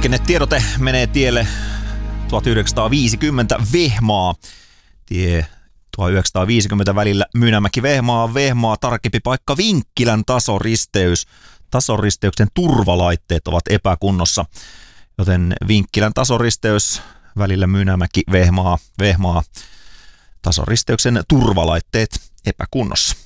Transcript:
Liikennetiedote menee tielle 1950 Vehmaa. Tie 1950 välillä Mynämäki-Vehmaa, tarkempi paikka Vinkkilän tasoristeys. Tasoristeyksen turvalaitteet ovat epäkunnossa, joten Vinkkilän tasoristeys välillä Mynämäki-Vehmaa, tasoristeyksen turvalaitteet epäkunnossa.